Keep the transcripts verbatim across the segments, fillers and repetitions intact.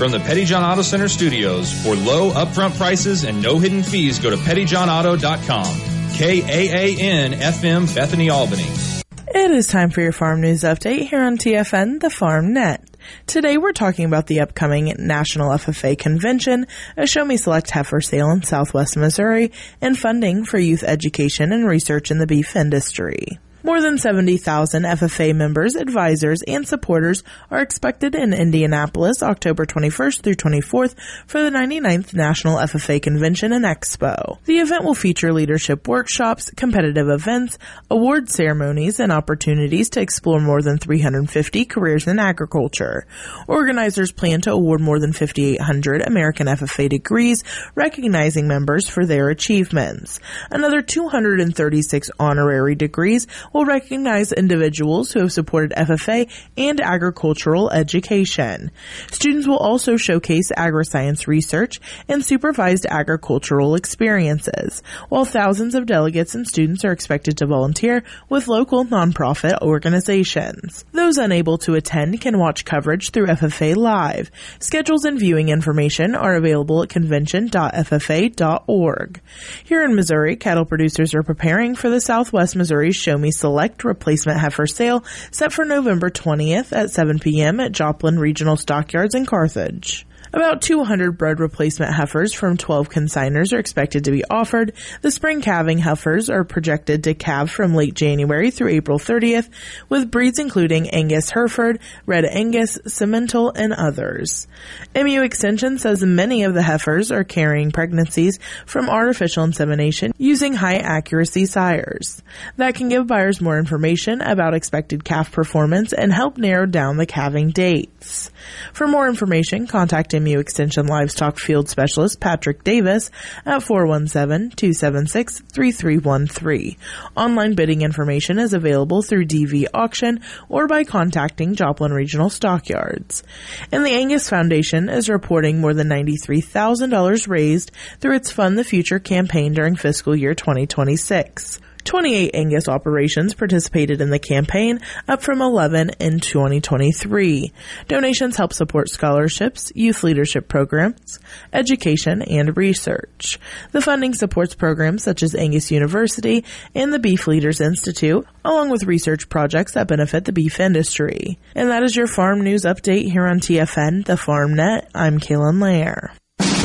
From the Pettyjohn Auto Center studios, for low upfront prices and no hidden fees, go to petty john auto dot com. K A A N F M, Bethany, Albany. It is time for your farm news update here on T F N, the Farm Net. Today we're talking about the upcoming National F F A Convention, a Show Me Select heifer sale in Southwest Missouri, and funding for youth education and research in the beef industry. More than seventy thousand F F A members, advisors, and supporters are expected in Indianapolis October twenty-first through twenty-fourth for the ninety-ninth National F F A Convention and Expo. The event will feature leadership workshops, competitive events, award ceremonies, and opportunities to explore more than three hundred fifty careers in agriculture. Organizers plan to award more than fifty-eight hundred American F F A degrees, recognizing members for their achievements. Another two hundred thirty-six honorary degrees will recognize individuals who have supported F F A and agricultural education. Students will also showcase agri-science research and supervised agricultural experiences, while thousands of delegates and students are expected to volunteer with local nonprofit organizations. Those unable to attend can watch coverage through F F A Live. Schedules and viewing information are available at convention dot f f a dot org. Here in Missouri, cattle producers are preparing for the Southwest Missouri Show Me Select replacement heifer sale set for November twentieth at seven p.m. at Joplin Regional Stockyards in Carthage. About two hundred bred replacement heifers from twelve consigners are expected to be offered. The spring calving heifers are projected to calve from late January through April thirtieth, with breeds including Angus Hereford, Red Angus, Simmental, and others. M U Extension says many of the heifers are carrying pregnancies from artificial insemination using high-accuracy sires. That can give buyers more information about expected calf performance and help narrow down the calving dates. For more information, contact M U Extension Livestock Field Specialist Patrick Davis at four one seven, two seven six, three three one three. Online bidding information is available through D V Auction or by contacting Joplin Regional Stockyards. And the Angus Foundation is reporting more than ninety-three thousand dollars raised through its Fund the Future campaign during fiscal year twenty twenty-six. twenty-eight Angus operations participated in the campaign, up from eleven in twenty twenty-three. Donations help support scholarships, youth leadership programs, education, and research. The funding supports programs such as Angus University and the Beef Leaders Institute, along with research projects that benefit the beef industry. And that is your farm news update here on T F N, the Farm Net. I'm Kaylin Lair.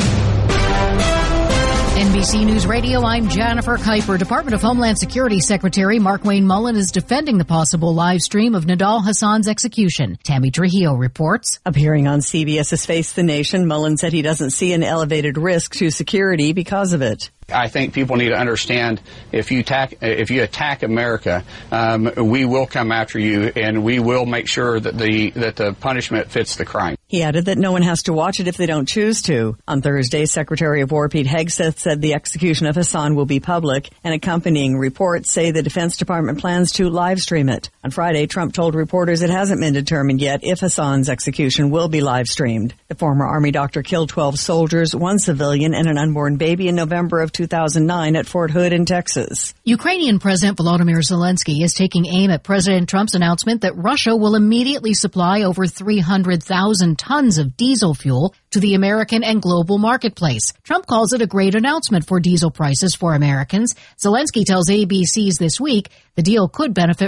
N B C News Radio, I'm Jennifer Kuiper. Department of Homeland Security Secretary Markwayne Mullin is defending the possible live stream of Nidal Hassan's execution. Tammy Trujillo reports. Appearing on CBS's Face the Nation, Mullin said he doesn't see an elevated risk to security because of it. I think people need to understand if you attack, if you attack America, um, we will come after you, and we will make sure that the that the punishment fits the crime. He added that no one has to watch it if they don't choose to. On Thursday, Secretary of War Pete Hegseth said the execution of Hassan will be public, and accompanying reports say the Defense Department plans to live stream it. On Friday, Trump told reporters it hasn't been determined yet if Hassan's execution will be live streamed. The former Army doctor killed twelve soldiers, one civilian, and an unborn baby in November of two thousand nine at Fort Hood in Texas. Ukrainian President Volodymyr Zelensky is taking aim at President Trump's announcement that Russia will immediately supply over three hundred thousand tons of diesel fuel to the American and global marketplace. Trump calls it a great announcement for diesel prices for Americans. Zelensky tells A B C's This Week the deal could benefit